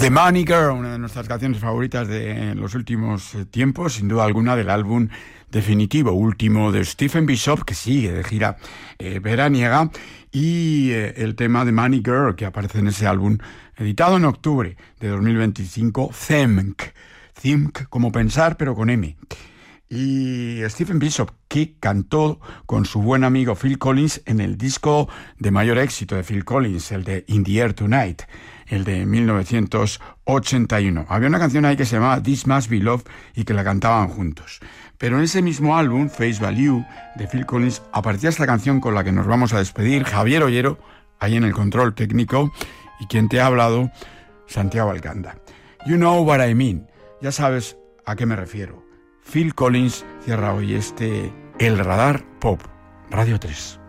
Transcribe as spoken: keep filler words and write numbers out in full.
The Money Girl, una de nuestras canciones favoritas de los últimos tiempos, sin duda alguna del álbum definitivo, último de Stephen Bishop, que sigue de gira eh, veraniega, y eh, el tema de Money Girl, que aparece en ese álbum editado en octubre de dos mil veinticinco, Think, Think como pensar, pero con M. Y Stephen Bishop, que cantó con su buen amigo Phil Collins en el disco de mayor éxito de Phil Collins, el de In the Air Tonight, el de mil novecientos ochenta y uno. Había una canción ahí que se llamaba This Must Be Love y que la cantaban juntos. Pero en ese mismo álbum, Face Value, de Phil Collins, aparecía esta canción con la que nos vamos a despedir, Javier Ollero, ahí en el control técnico, y quien te ha hablado, Santiago Alcanda. You know what I mean. Ya sabes a qué me refiero. Phil Collins cierra hoy este El Radar Pop, Radio tres.